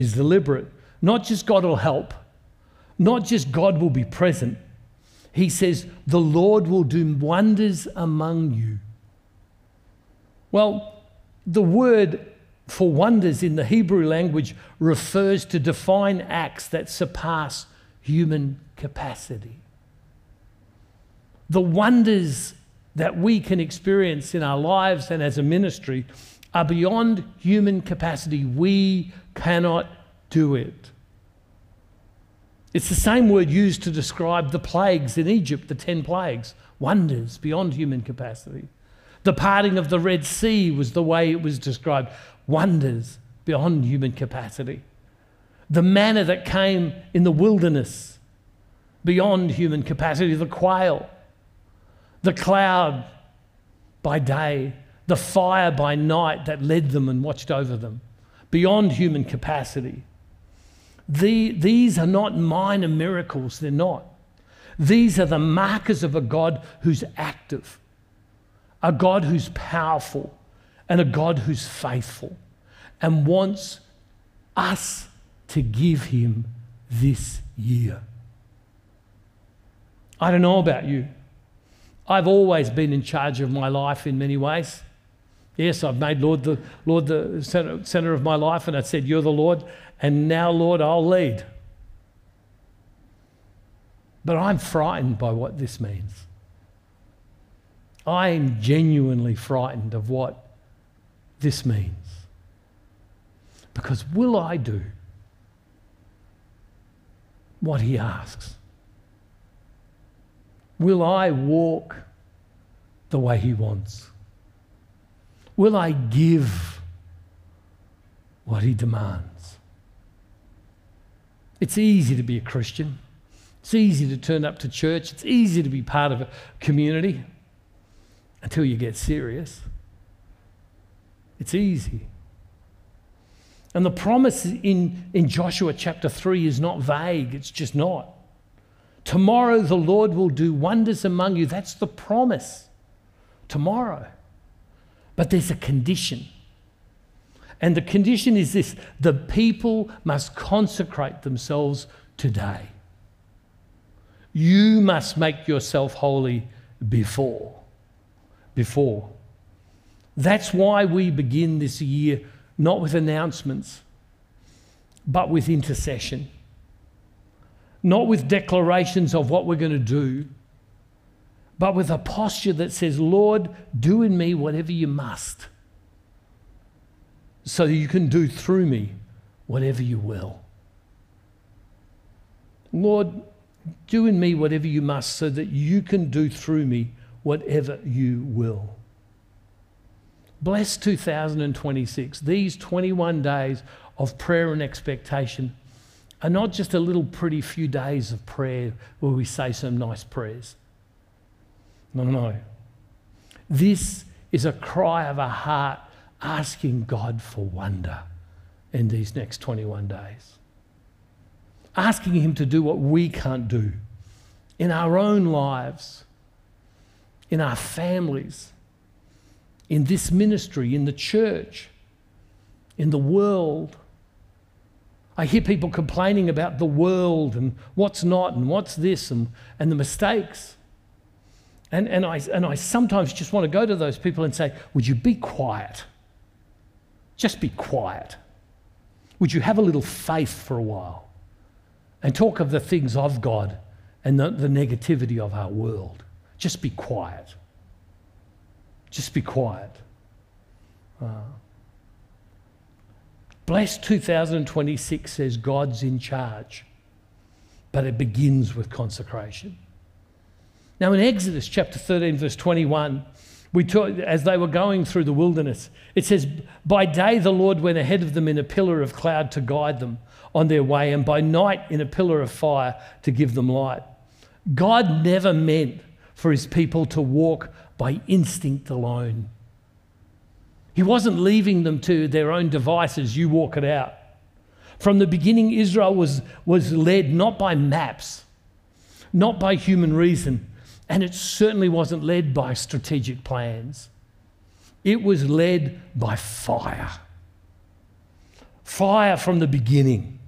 is deliberate. Not just God will help, not just God will be present. He says, the Lord will do wonders among you. Well, the word for wonders in the Hebrew language refers to divine acts that surpass human capacity. The wonders that we can experience in our lives and as a ministry are beyond human capacity. We cannot do it. It's the same word used to describe the plagues in Egypt, the 10 plagues, wonders beyond human capacity. The parting of the Red Sea was the way it was described, wonders beyond human capacity. The manna that came in the wilderness, beyond human capacity. The quail, the cloud by day, the fire by night that led them and watched over them, beyond human capacity. These are not minor miracles, they're not. These are the markers of a God who's active, a God who's powerful, and a God who's faithful and wants us to give him this year. I don't know about you. I've always been in charge of my life in many ways. Yes, I've made Lord the center of my life, and I said, you're the Lord, and now, Lord, I'll lead. But I'm frightened by what this means. I am genuinely frightened of what this means. Because will I do what he asks? Will I walk the way he wants? Will I give what he demands? It's easy to be a Christian. It's easy to turn up to church. It's easy to be part of a community until you get serious. It's easy. And the promise in Joshua chapter 3 is not vague. It's just not. Tomorrow the Lord will do wonders among you. That's the promise. Tomorrow. But there's a condition. And the condition is this: the people must consecrate themselves today. You must make yourself holy before. That's why we begin this year not with announcements, but with intercession. Not with declarations of what we're going to do, but with a posture that says, Lord, do in me whatever you must, so that you can do through me whatever you will. Lord, do in me whatever you must, so that you can do through me whatever you will. Bless 2026. These 21 days of prayer and expectation are not just a little pretty few days of prayer where we say some nice prayers. No. This is a cry of a heart asking God for wonder in these next 21 days. Asking him to do what we can't do in our own lives, in our families, in this ministry, in the church, in the world. I hear people complaining about the world and what's not and what's this and the mistakes. And I sometimes just want to go to those people and say, would you be quiet? Just be quiet. Would you have a little faith for a while and talk of the things of God and the negativity of our world? Just be quiet. Just be quiet. Blessed 2026 says God's in charge, but it begins with consecration. Now in Exodus chapter 13, verse 21, as they were going through the wilderness, it says, by day the Lord went ahead of them in a pillar of cloud to guide them on their way, and by night in a pillar of fire to give them light. God never meant for his people to walk by instinct alone. He wasn't leaving them to their own devices, you walk it out. From the beginning, Israel was led not by maps, not by human reason, and it certainly wasn't led by strategic plans. It was led by fire. Fire from the beginning.